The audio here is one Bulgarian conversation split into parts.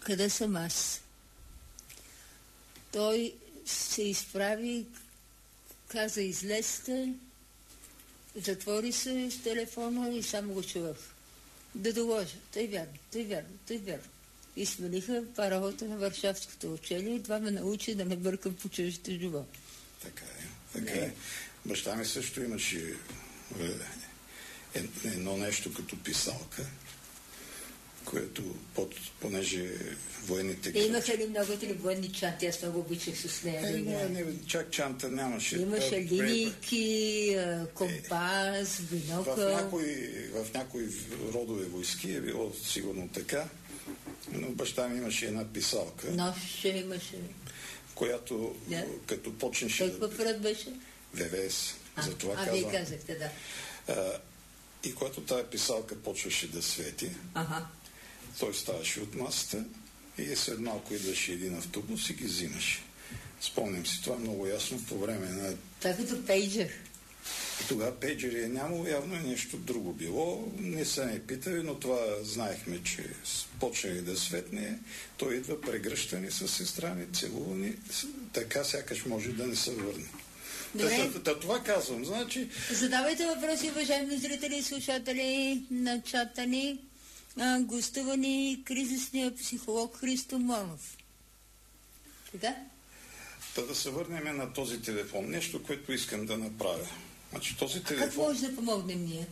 къде съм аз? Той се изправи, каза излезте, затвори се с телефона и само го чувах. Да доложа. Той вярно. И смениха паралата на Варшавското учение и това ме научи да не бъркам по чуждите живота. Така е. Баща ми също имаше едно нещо като писалка, което понеже военните... Имаха ли много военни чанти? Аз много обичах с нея. Не, чак чанта нямаше. Имаше линейки, компас, бинокъл. В някои родове войски е било сигурно така, но баща ми имаше една писалка. Нож имаше. Която като почнеше... Той какъв род беше? ВВС. Вие казахте, да. И когато тая писалка почваше да свети, той ставаше от масата и след малко идваше един автобус и ги взимаше. Спомням си това много ясно по време на... Това като пейджер. И тогава пейджери е нямало, явно е нещо друго било. Не са не питали, но това знаехме, че почнали да светне. Той идва прегръщани с сестра ми, целувани, така сякаш може да не се върне. Това казвам, значи... Задавайте въпроси, уважаеми зрители и слушатели на чата ни. Гостува ни кризисния психолог Христо Монов. Така? Да се върнем на този телефон. Нещо, което искам да направя. Значи, този телефон... Как може да помогнем ние?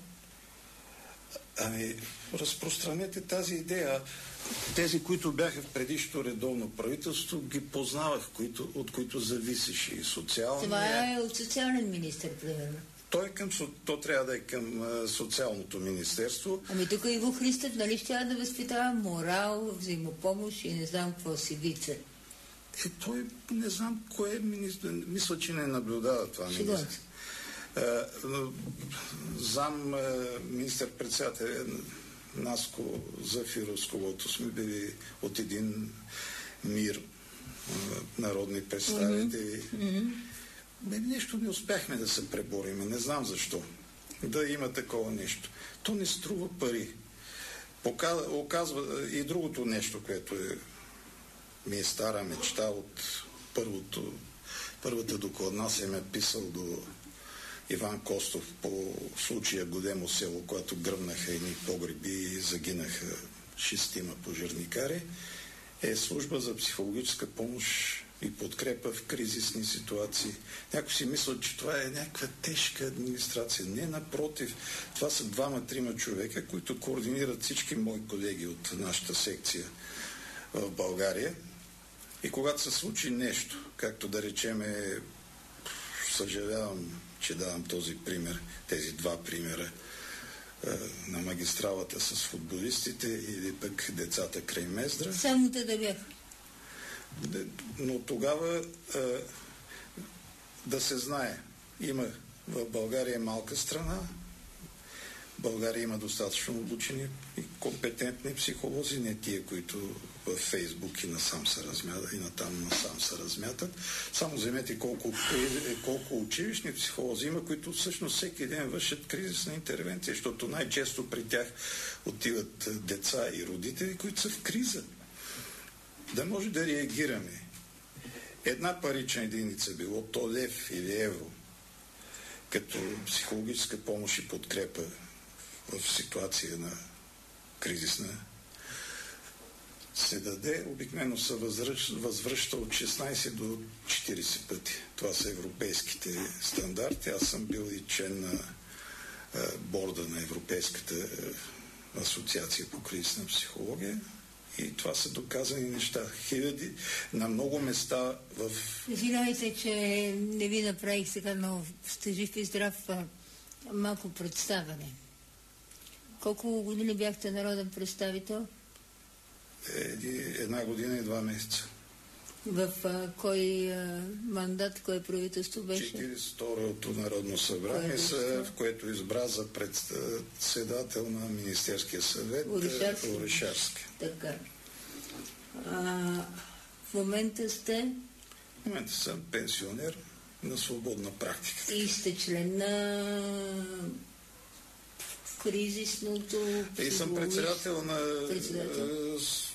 Разпространете тази идея. Тези, които бяха в предишното редовно правителство, ги познавах, от които зависеше и социалния... Това е от социален министър, примерно. То трябва да е към социалното министерство. Тук Иво Христов, нали ще да възпитава морал, взаимопомощ и не знам какво си вице. Той не знам кое министър... Мисля, че не наблюдава това министър. Зам министър-председател Наско Зафиров, с когото сме били от един мир народни представители. Нещо не успяхме да се преборим. Не знам защо. Да има такова нещо. То не струва пари. Оказва и другото нещо, което ми е стара мечта от първата докладна се ме писал до Иван Костов по случая Годемо село, когато гръмнаха едни погреби и загинаха 6 пожарникари, е служба за психологическа помощ и подкрепа в кризисни ситуации. Някой си мисля, че това е някаква тежка администрация. Не, напротив. Това са 2-3 човека, които координират всички мои колеги от нашата секция в България. И когато се случи нещо, както да речеме, съжалявам, че давам този пример, тези 2 примера на магистралата с футболистите или пък децата край Мездра. Само да бяха. Но тогава да се знае, в България е малка страна, България има достатъчно обучени и компетентни психолози, не тия, които в Фейсбук и натам се размятат. Само вземете колко училищни психолози има, които всъщност всеки ден вършат кризисна интервенция, защото най-често при тях отиват деца и родители, които са в криза. Да може да реагираме. Една парична единица, било то лев или евро, като психологическа помощ и подкрепа в ситуация на кризисна, се даде, обикновено се възвръща от 16 до 40 пъти. Това са европейските стандарти. Аз съм бил и член на борда на Европейската асоциация по кризисна психология. И това са доказани неща. Хиляди, на много места в... Извинявайте, че не ви направих сега, но сте жив и здрав, малко представяне. Колко години бяхте народен представител? 1 година и 2 месеца. В кой мандат, кое правителство беше? 42-то Народно събрание, в което избра за председател на Министерския съвет Орешарски. Така. В момента сте? В момента съм пенсионер на свободна практика. И сте член на кризисното... И съм председател на